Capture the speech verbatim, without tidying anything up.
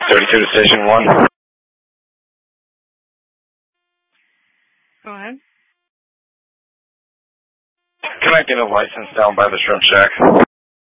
thirty-two to station one. Go ahead. Connecting a license down by the shrimp shack.